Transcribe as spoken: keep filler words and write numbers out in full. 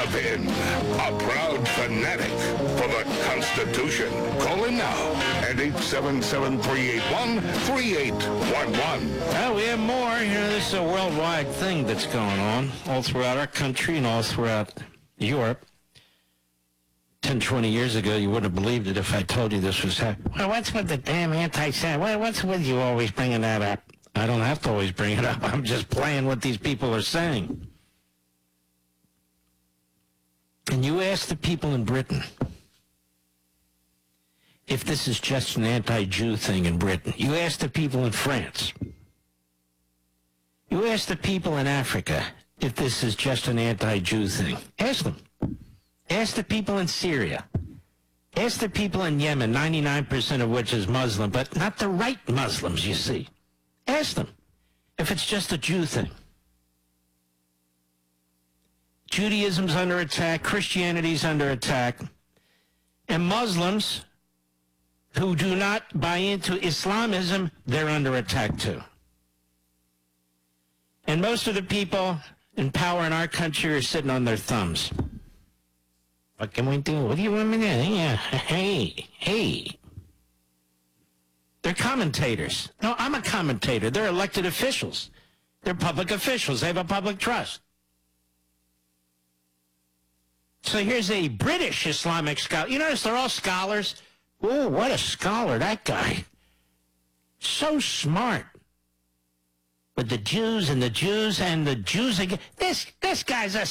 Levin, a proud fanatic for the Constitution. Call him now at eight seven seven, three eight one, three eight one one. Well, we have more. You know, this is a worldwide thing that's going on all throughout our country and all throughout Europe. ten, twenty years ago, you wouldn't have believed it if I told you this was happening. Well, what's with the damn anti-Semitism? What's with you always bringing that up? I don't have to always bring it up. I'm just playing what these people are saying. And you ask the people in Britain if this is just an anti-Jew thing in Britain. You ask the people in France. You ask the people in Africa if this is just an anti-Jew thing. Ask them. Ask the people in Syria. Ask the people in Yemen, ninety-nine percent of which is Muslim, but not the right Muslims, you see. Ask them if it's just a Jew thing. Judaism's under attack, Christianity's under attack, and Muslims who do not buy into Islamism, they're under attack too. And most of the people in power in our country are sitting on their thumbs. What can we do? What do you want me to do? Yeah. Hey, hey. They're commentators. No, I'm a commentator. They're elected officials. They're public officials. They have a public trust. So here's a British Islamic scholar. You notice they're all scholars. Oh, what a scholar, that guy. So smart. But the Jews and the Jews and the Jews again. This, this guy's a